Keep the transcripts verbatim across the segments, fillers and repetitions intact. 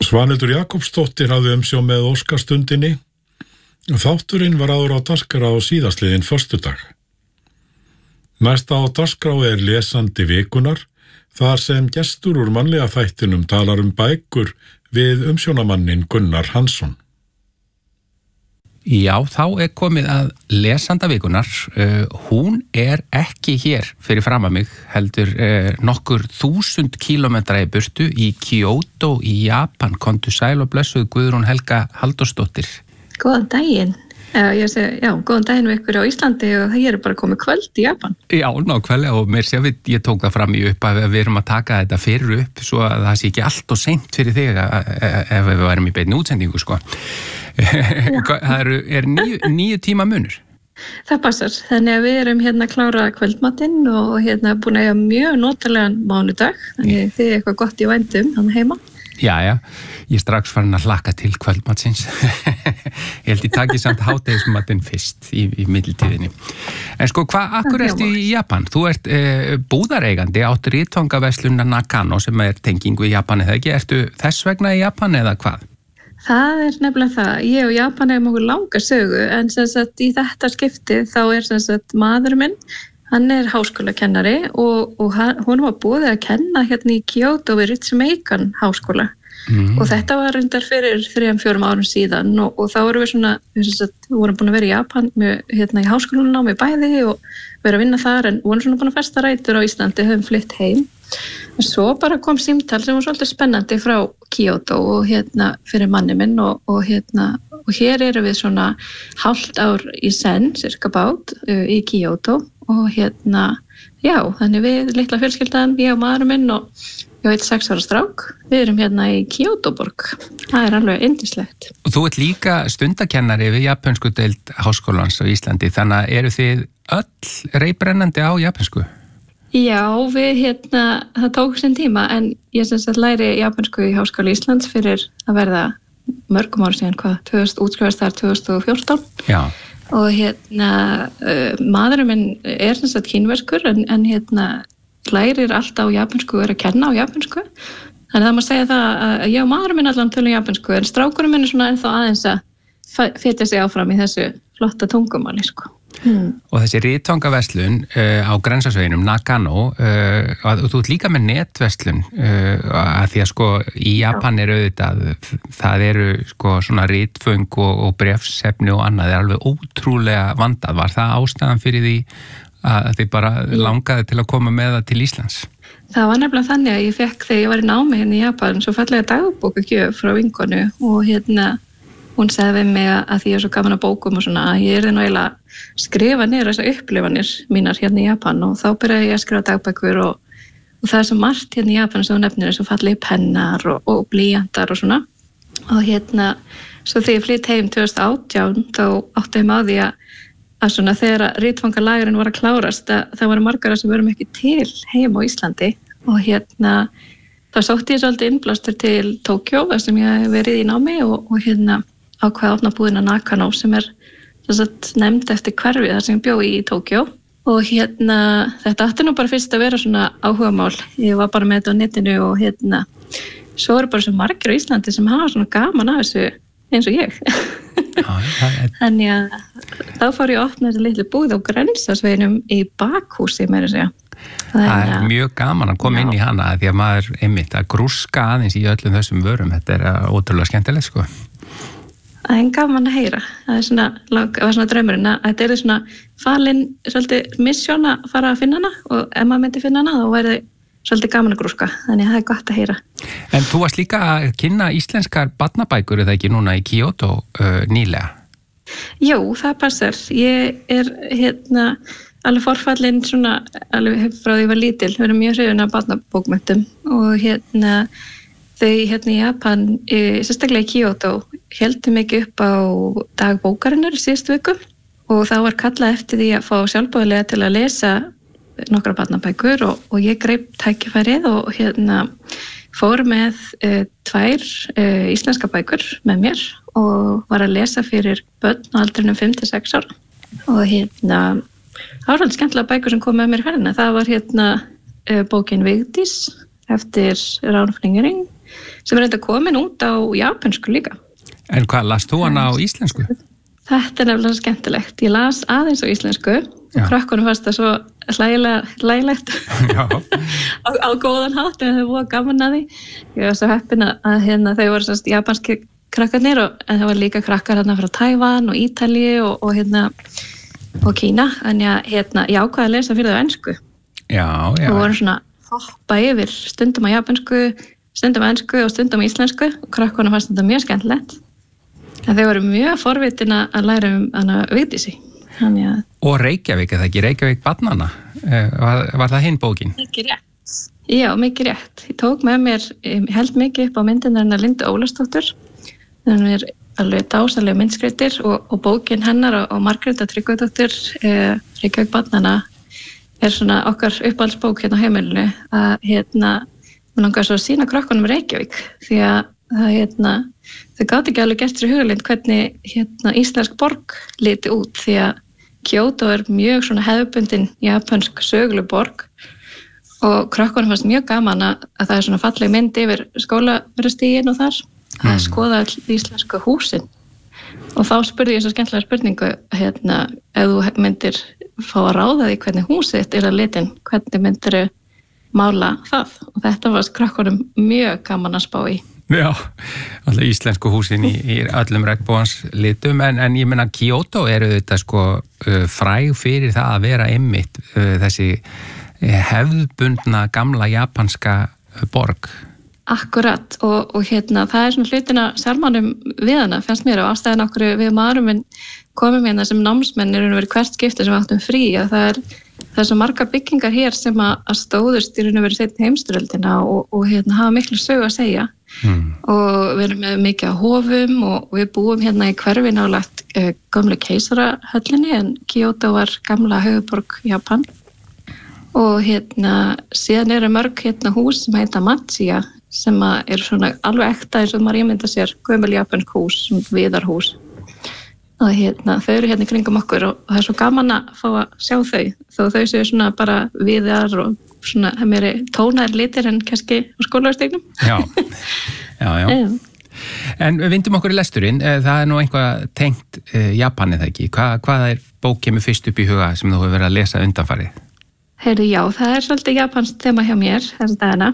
Svanhildur Jakobsdóttir hafði umsjón með Óskarsstundinni. Þátturinn var áður á dagskrá síðastliðinn föstudag. Næsta á dagskrá er lesandi vikunar, þar sem gestur úr mannlega þættinum talar um bækur við umsjónarmannin Gunnar Hansson. Já, þá er komið að lesanda vikunar. Uh, hún er ekki hér fyrir fram að mig, heldur uh, nokkur þúsund kílómetra í burtu í Kyoto í Japan. Komdu sæl og blessuð Guðrún Helga Halldórsdóttir. Góðan daginn. Já, ég segi, já, góðan daginn við ykkur á Íslandi og það er bara komið kvöld í Japan. Já, nákvæmlega og mér sé að ég tók það fram í upp að við erum að taka þetta fyrir upp svo að það sé ekki allt og seint fyrir þig ef við værum í beinni útsendingu, sko. Það eru, er níu, níu tíma munur. Það passar, þannig að við erum hérna að klára kvöldmatinn og hérna búin að eiga mjög notalegan mánudag, þannig þið er eitthvað gott í vændum hann heima. Já, já, ég strax farin að hlakka til kvöldmatsins. Ég held ég taki samt hádegismatinn fyrst í, í middeltíðinni. En sko, hvað, akkur ertu í Japan? Þú ert eh, búðareigandi átt ritfangaverslunna Nakano sem er tengingu í Japan, eða ekki? Ertu þess vegna í Japan eða hvað? Það er nefnilega það. Ég og Japan hefum okkur langa sögu, en sem sagt í þetta skipti þá er sem sagt maður minn, hann er háskólakennari og, og hún var búið að kenna hérna í Kyoto við Ritsumeikan háskóla. Mm. Og þetta var reyndar fyrir þrejum, fjórum árum síðan og, og þá vorum við svona, við, sagt, við vorum búin að vera í Japan með, hérna í háskólanum með bæði og vera að vinna þar en vorum svona búin að festa rætur á Íslandi, höfum flytt heim. Og svo bara kom símtal sem var svolítið spennandi frá Kyoto og hérna fyrir manni minn og, og hérna og hér erum við svona hálft ár í senn, cirka bát, uh, í Kyoto og hérna, já, þannig við litla fjölskyldan, ég og maðurinn minn og ég veit sex ára strák, við erum hérna í Kyotoborg. Það er alveg yndislegt. Og þú ert líka stundakennari við japansku deild háskólans á Íslandi, þannig að eru þið öll reiprennandi á japansku? Já, við hérna, það tók sinn tíma en ég sem sagt læri japansku í Háskóla Íslands fyrir að verða mörgum ára síðan, hvað, tvöþúsund, útskrifast þar tvö þúsund og fjórtán. Já. Og hérna, uh, maðurinn minn er sem sagt kínverskur en, en hérna lærir alltaf á japansku og er að kenna á japansku. Þannig að það má segja það að ég og maðurinn minn allan tölum japansku en strákurinn minn er svona ennþá aðeins að fetja sig áfram í þessu flotta tungumáli, sko. Hmm. Og þessi ritfangaverslun uh, á grensasveginum Nakano uh, og þú ert líka með netverslun uh, að því að sko í Japan er auðvitað, það eru sko svona ritföng og, og brefsefni og annað er alveg ótrúlega vandað. Var það ástæðan fyrir því að þið bara langaði til að koma með það til Íslands? Það var nefnilega þannig að ég fekk þegar ég var í námi hérna í Japan svo fallega dagbókagjöf frá vinkonu og hérna hún sagði við mig að því ég er svo gaman að bókum og svona að ég er nú eiginlega að skrifa niður þessar upplifanir mínar hérna í Japan og þá byrjaði ég að skrifa dagbækur og, og það er svo margt hérna í Japan sem þú nefnir þessu fallegi pennar og, og blýantar og svona og hérna svo þegar ég flytt heim tvö þúsund og átján þá átti ég með því að, að svona þegar ritfangalagurinn var að klárast að það voru margar sem vorum ekki til heim á Íslandi og hérna þá sótti ég svolítið innblástur til Tókjó þar sem ég hef verið í námi og, og hérna ákveða að opna búðina Nakano sem er sagt, nefnd eftir hverfi þar sem ég bjó í Tókjó og hérna þetta átti nú bara fyrst að vera svona áhugamál ég var bara með þetta á netinu og hérna svo eru bara svo margir á Íslandi sem hafa svona gaman af þessu eins og ég Já, er... þannig að þá fór ég að opna þessi litlu búð á grensasveginum í bakhúsi meira segja Það er, það er mjög gaman að koma já. inn í hana því að maður einmitt að grúska aðeins í öllum þessum vörum þetta er ótrúlega skemmtilegt sko Það er gaman að heyra. Það er svona, var svona draumurinn að þetta er svona falin svolítið missjón að fara að finna hana og ef maður myndi finna hana þá væri svolítið gaman að grúska. Þannig að það er gott að heyra. En þú varst líka að kynna íslenskar barnabækur eða ekki núna í Kyoto uh, nýlega? Jú, það passar. Ég er hérna alveg forfallin svona alveg frá því ég var lítil. Við erum mjög hrifin af barnabókmenntum og hérna þau hérna í Japan, sérstaklega í Kyoto, heldur mikið upp á dag bókarinnar í síðustu viku og þá var kallað eftir því að fá sjálfboðaliða til að lesa nokkra barnabækur og, og ég greip tækifærið og hérna fór með uh, tvær uh, íslenska bækur með mér og var að lesa fyrir börn á aldrinum fimm til sex ára og hérna það var alveg skemmtilega bækur sem kom með mér í ferðina. Það var hérna uh, bókin Vigdís eftir Rán Flyngering sem er enda komin út á japansku líka. En hvað, las þú hana á íslensku? Þetta er nefnilega skemmtilegt. Ég las aðeins á íslensku og krökkunum fannst það svo hlægilegt á, á góðan hátt en þau voru gaman að því. Ég var svo heppin að hérna, þau voru svona japanski krakkarnir og en það var líka krakkar hérna frá Tævan og Ítalíu og, og hérna og Kína, en ég hérna, ég ákvaði að lesa fyrir þau ensku. Já, já. Og voru svona hoppa yfir stundum á japansku, stundum á ensku og stundum á íslensku og krakkunum fannst þetta mjög skemmtilegt. En þau voru mjög forvitin að læra um hana Vigdísi. Að... Og Reykjavík, eða ekki? Reykjavík barnanna. Var, var það hinn bókin? Mikið rétt. Já, mikið rétt. Ég tók með mér, ég held mikið upp á myndina hennar Lindu Ólafsdóttur. Þannig er alveg dásalega myndskreitir og, og bókin hennar og, og Margréta Tryggvadóttir, eh, Reykjavík barnanna, er svona okkar uppáhaldsbók hérna á heimilinu að hérna, mér langar svo að sýna krökkunum Reykjavík því að það hérna, þau gátu ekki alveg gert sér hugleitt hvernig hérna íslensk borg liti út því að Kyoto er mjög svona hefðbundin japansk söguleg borg og krökkunum fannst mjög gaman að, að það er svona falleg mynd yfir skólaverðastígin og þar mm. að skoða all íslensku húsin og þá spurði ég svo skemmtilega spurningu hérna, ef þú myndir fá að ráða því hvernig húsið þitt er að litin, hvernig myndir þau mála það og þetta var krökkunum mjög gaman að spá í. Já, alltaf íslensku húsin í, í öllum regnbogans litum en, en ég menna Kyoto eru þetta sko uh, fræg fyrir það að vera einmitt uh, þessi hefðbundna gamla japanska borg. Akkurat og, og hérna það er svona hlutina sérmannum við hana fannst mér og ástæðan okkur við maðurum en komum hérna sem námsmenn er verið hvert skipti sem við áttum frí að það er það er svo marga byggingar hér sem að, að stóðust í raun og verið seinni heimsstyrjöldina og, og hérna hafa miklu sögu að segja mm. og við erum með mikið á hofum og, og við búum hérna í hverfi nálægt uh, gamlu keisarahöllinni en Kyoto var gamla höfuborg Japan og hérna síðan eru mörg hérna hús sem heita Matsija sem að eru svona alveg ekta eins og maður ímynda sér gömul japansk hús, svona viðarhús og hérna, þau eru hérna í kringum okkur og það er svo gaman að fá að sjá þau þó þau séu svona bara viðar og svona meiri tónaðir litir en kannski á skólaverstegnum. Já, já, já. En við vindum okkur í lesturinn, það er nú einhvað tengt Japan eða ekki. Hva, hvað er bók kemur fyrst upp í huga sem þú hefur verið að lesa undanfarið? Heyrðu, já, það er svolítið japanskt tema hjá mér þessa dagana.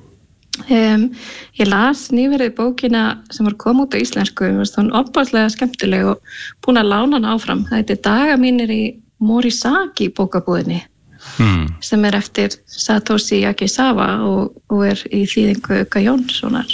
Um, ég las nýverið bókina sem var kom út á íslensku og hún er opaslega skemmtileg og búin að lána hana áfram. Það heitir Dagar mínir í Morisaki bókabúðinni hmm. sem er eftir Satoshi Yakisawa og, og er í þýðingu Uka Jónssonar.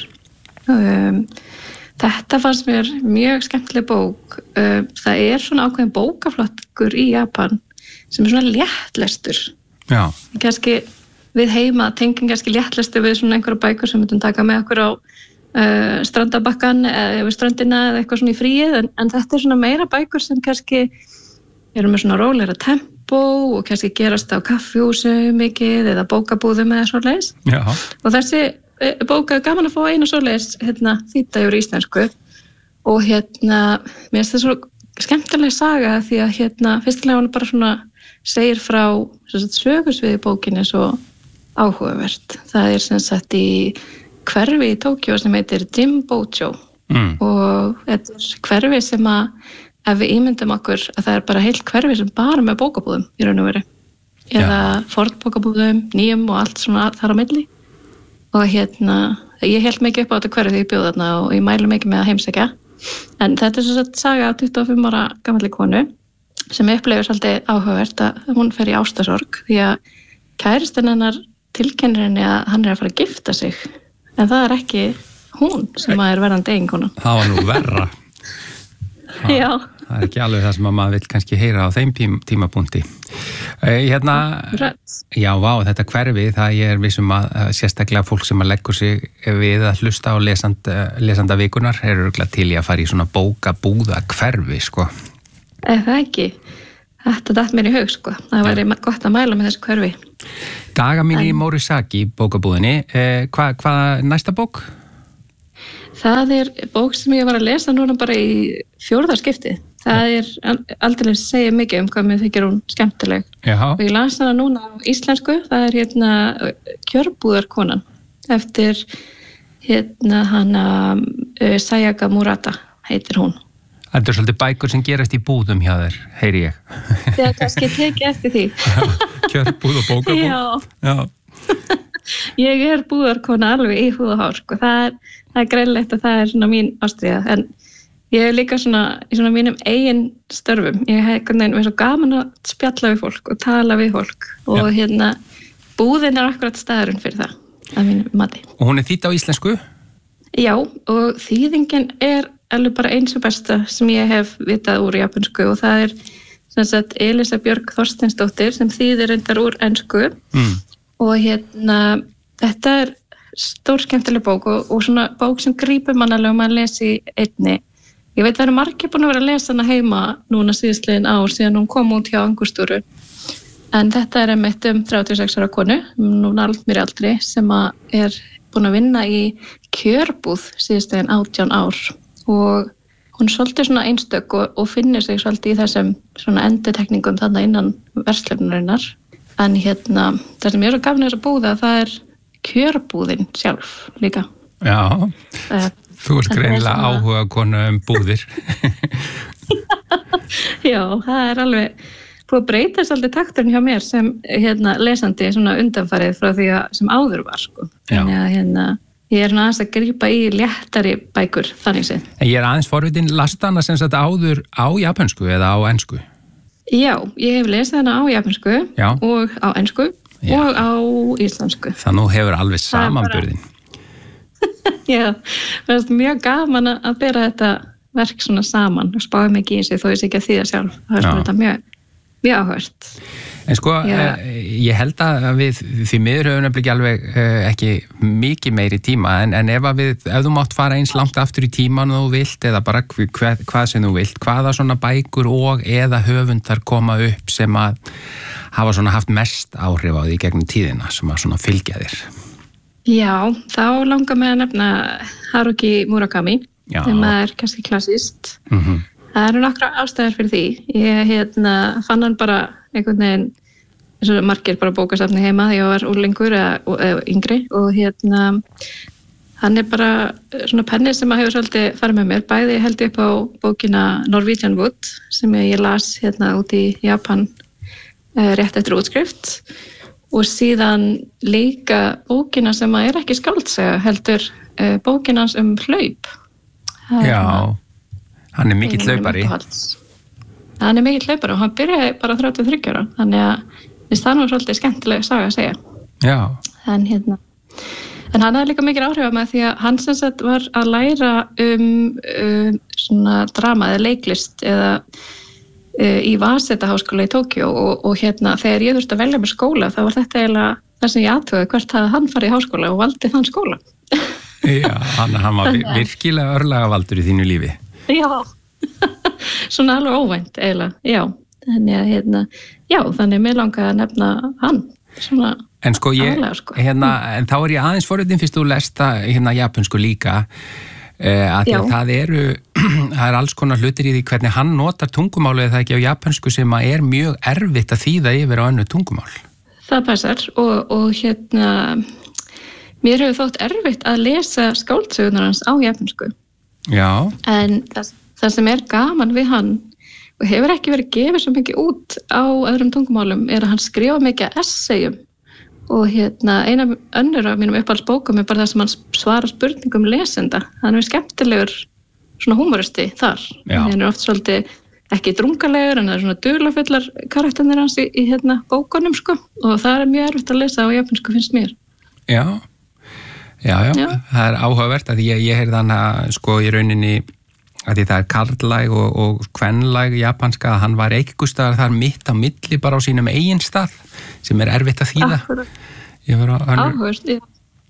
Um, þetta fannst mér mjög skemmtileg bók. Um, það er svona ákveðin bókaflokkur í Japan sem er svona léttlestur. Já. Kannski við heima tengjum kannski léttlestu við svona einhverja bækur sem myndum taka með okkur á uh, strandabakkan eða við strandina eða eitthvað svona í fríið en, en þetta er svona meira bækur sem kannski eru með svona rólegra tempó og kannski gerast á kaffihúsu mikið eða bókabúðum eða svoleiðis. Já. Og þessi bók er gaman að fá einu svoleiðis hérna, þýdda yfir íslensku og hérna mér finnst það svo skemmtileg saga því að hérna fyrstilega hún bara svona segir frá sögursviði bókinni svo áhugavert. Það er sem sagt í hverfi í Tókjó sem heitir Jimbocho mm. og þetta er hverfi sem að ef við ímyndum okkur að það er bara heilt hverfi sem bara með bókabúðum í raun og veru eða ja. Ford-bókabúðum, nýjum og allt svona þar á milli og hérna ég held mikið upp á þetta hverfi því ég bjóð þarna og ég mælu mikið með að heimsækja en þetta er sem sagt saga tuttugu og fimm ára gamalli konu sem upplifir svolítið áhugavert að hún fer í ástarsorg því að kæristinn hennar tilkennir henni að hann er að fara að gifta sig en það er ekki hún sem að er verðandi eiginkona. Það var nú verra. Það, já. Það er ekki alveg það sem að maður vil kannski heyra á þeim tím, tímapunkti. Hérna, já, vá, þetta hverfi, það ég er vissum að sérstaklega fólk sem að leggur sig við að hlusta á lesand, lesanda vikunar eru örugglega til í að fara í svona bókabúða hverfi, sko. Er það ekki? Þetta datt mér í haug, sko. Það væri ja. Gott að mæla með þessu hverfi. Dagar mínir í Morisaki bókabúðinni. Eh, hvað hva, næsta bók? Það er bók sem ég var að lesa núna bara í fjórða skipti. Það er aldrei að segja mikið um hvað mér þykir hún skemmtileg. Jaha. Og ég las hana núna á íslensku. Það er hérna Kjörbúðarkonan eftir hérna hana uh, Sayaka Murata heitir hún. Þetta er svolítið bækur sem gerast í búðum hjá þér, heyri ég. Það er kannski tekið eftir því. Kjörbúð og bókabúð. Já. Já. Ég er búðarkona alveg í húð og hár, sko. Það er, það er greinlegt að það er svona mín ástríða, en ég er líka svona í svona mínum eigin störfum. Ég hef einhvern veginn verið svo gaman að spjalla við fólk og tala við fólk og Já. hérna, búðin er akkurat staðurinn fyrir það, að mínum mati. Og hún er þýdd á íslensku? Já, og þýðingin er alveg bara eins og besta sem ég hef vitað úr japansku og það er sem sagt Elisa Björg Þorsteinsdóttir sem þýðir reyndar úr ensku mm. og hérna þetta er stór skemmtileg bók og, og svona bók sem grípur mann alveg og mann lesi einni. Ég veit það eru margir búin að vera að lesa hana heima núna síðastliðin ár síðan hún kom út hjá Angustúru en þetta er einmitt um þrjátíu og sex ára konu, núna allt mér aldrei sem að er búin að vinna í kjörbúð síðastliðin átján ár og hún er svolítið svona einstök og, og finnir sig svolítið í þessum svona endurtekningum þarna innan verslefnurinnar en hérna, það sem ég er að gafna þess að búða það er kjörbúðin sjálf líka. Já, uh, þú ert greinilega svona... áhuga konu um búðir. Já, það er alveg búið að breyta svolítið takturinn hjá mér sem hérna lesandi svona undanfarið frá því að sem áður var sko. Þannig að hérna ég er aðeins að grípa í léttari bækur, þannig séð. En ég er aðeins forvitin, lasta hana sem sagt áður á japansku eða á ensku? Já, ég hef lesið hana á japansku Já. og á ensku Já. og á íslensku. Það nú hefur alveg samanburðin. Bara... Já, það er mjög gaman að bera þetta verk svona saman og spáði mikið í sig þó ég sé ekki að þýða sjálf. Það er svona þetta mjög, mjög áhört. En sko, yeah. ég held að við því miður höfum nefnilega ekki alveg ekki mikið meiri tíma, en, en ef, við, ef þú mátt fara eins langt aftur í tíman og þú vilt, eða bara hvað, hvað sem þú vilt, hvaða svona bækur og eða höfundar koma upp sem að hafa svona haft mest áhrif á því gegnum tíðina, sem að svona fylgja þér? Já, þá langar mig að nefna Haruki Murakami, Já. sem er kannski klassískt. Mm-hmm. Það eru nokkra ástæður fyrir því. Ég hérna, fann hann bara einhvern veginn, eins og margir bara bókasafni heima þegar ég var úrlingur eða, eða yngri og hérna hann er bara svona penni sem að hefur svolítið farið með mér. Bæði held ég upp á bókina Norwegian Wood sem ég las hérna út í Japan uh, rétt eftir útskrift og síðan líka bókina sem að er ekki skáldsaga heldur uh, bókina hans um hlaup. Já. Hann er mikill hlaupari. Hann er mikill hlaupari og hann byrjaði bara þrjátíu og þriggja ára. Þannig að það er svolítið skemmtileg saga að segja. Já. En, hérna, en hann hafði líka mikil áhrif með því að hann sem sagt var að læra um, um svona drama eða leiklist eða uh, í Waseda háskóla í Tókjó og, og hérna þegar ég þurfti að velja mér skóla þá var þetta eiginlega það sem ég athugaði hvert hafði hann farið í háskóla og valdi þann skóla. Já, hann, hann var virkilega örlagavaldur í þínu lífi. Já, svona alveg óvænt eiginlega, já. Þannig að, hérna, já, þannig að mér langaði að nefna hann, svona en sko ég, aðlega, sko. Hérna, en þá er ég aðeins forritin fyrst þú lesta hérna japansku líka, eh, að, að það eru, það er alls konar hlutir í því hvernig hann notar tungumálið það ekki á japansku sem að er mjög erfitt að þýða yfir á önnu tungumál. Það passar og, og hérna, mér hefur þótt erfitt að lesa skáldsögunar hans á japansku. Já. En það, það sem er gaman við hann og hefur ekki verið gefið svo mikið út á öðrum tungumálum er að hann skrifa mikið essayum og hérna eina önnur af mínum uppáhaldsbókum er bara það sem hann svarar spurningum lesenda. Hann er skemmtilegur svona húmoristi þar. Hann er oft svolítið ekki drungalegur en það er svona dularfullar karakternir hans í, í hérna bókunum sko og það er mjög erfitt að lesa á japansku finnst mér. Já. Já, já, já, það er áhugavert að ég, ég heyrði hann að sko í rauninni að því það er karlæg og, og kvenlæg japanska að hann var einhverstaðar þar mitt á milli bara á sínum eigin stað sem er erfitt að þýða. Áhugavert, já.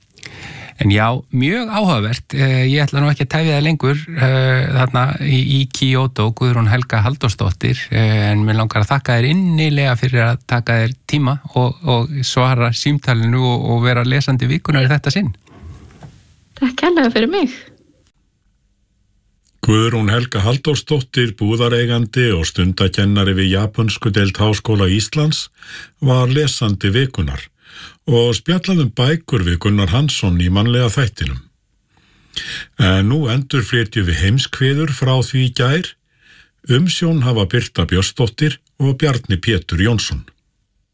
En já, mjög áhugavert. Ég ætla nú ekki að tefja það lengur þarna í, í Kyoto, Guðrún Helga Halldórsdóttir, en mér langar að þakka þér innilega fyrir að taka þér tíma og, og svara símtalinu og, og vera lesandi vikunar í þetta sinn. Takk kærlega fyrir mig. Guðrún Helga Halldórsdóttir, búðareigandi og stundakennari við japansku deild Háskóla Íslands, var lesandi vikunar og spjallaðum bækur við Gunnar Hansson í mannlega þættinum. En nú endur flytjum við heimskveður frá því í gær, umsjón hafa Birta Björnsdóttir og Bjarni Pétur Jónsson.